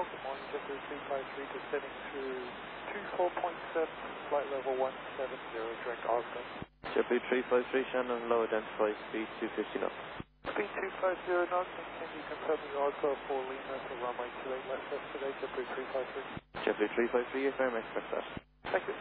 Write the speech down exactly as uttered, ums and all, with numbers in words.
Hotel. Good morning, JetBlue three five three, descending through two four point seven, flight level one seven zero, direct Oslo. JetBlue three five three, Shannon, low identified, speed two fifty knots. Speed two five zero knots, and can you confirm the Oslo for Lima to runway two eight left us today, JetBlue three five three? JetBlue three five three, yes, I'm expect that. Thank you.